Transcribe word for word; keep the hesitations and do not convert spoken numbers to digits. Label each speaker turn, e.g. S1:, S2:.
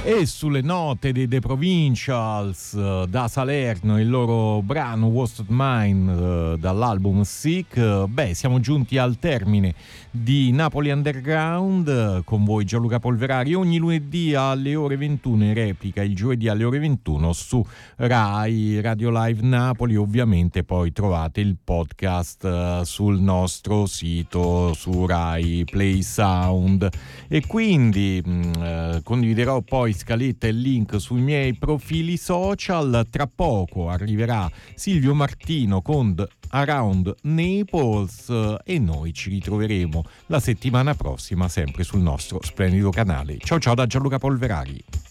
S1: E sulle note dei The Provincials uh, da Salerno, il loro brano Wasted Mind uh, dall'album Sick, uh, beh, siamo giunti al termine di Napoli Underground, uh, con voi Gianluca Polverari ogni lunedì alle ore ventuno, in replica il giovedì alle ore ventuno su Rai Radio Live Napoli. Ovviamente poi trovate il podcast uh, sul nostro sito, su Rai Play Sound, e quindi mh, uh, condividerò poi scaletta e link sui miei profili social. Tra poco arriverà Silvio Martino con Around Naples e noi ci ritroveremo la settimana prossima sempre sul nostro splendido canale. Ciao ciao da Gianluca Polverari.